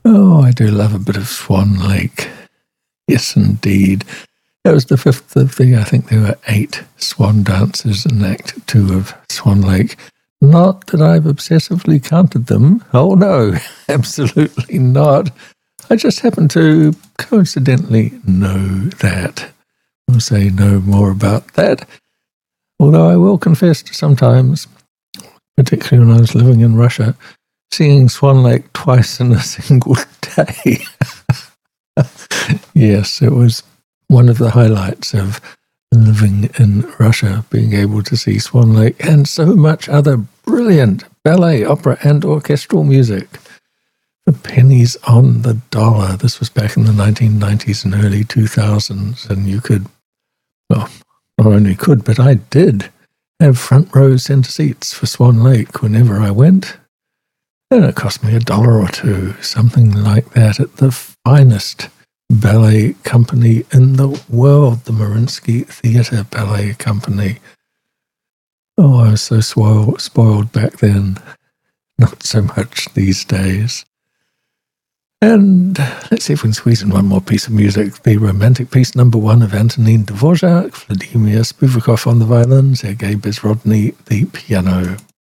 Oh, I do love a bit of Swan Lake. Yes, indeed. It was the fifth of I think there were 8 swan dances in Act 2 of Swan Lake. Not that I've obsessively counted them. Oh, no, absolutely not. I just happen to coincidentally know that. We'll say no more about that. Although I will confess to sometimes, particularly when I was living in Russia, seeing Swan Lake twice in a single day. Yes, it was one of the highlights of living in Russia, being able to see Swan Lake and so much other brilliant ballet, opera, and orchestral music for pennies on the dollar. This was back in the 1990s and early 2000s, and you could, well, not only could, but I did have front row centre seats for Swan Lake whenever I went. And it cost me $1 or $2, something like that, at the finest ballet company in the world, the Mariinsky Theatre Ballet Company. Oh, I was so spoiled back then. Not so much these days. And let's see if we can squeeze in one more piece of music. The Romantic Piece No. 1 of Antonin Dvorak, Vladimir Spivakov on the violin, Sergei Bezrodny the piano.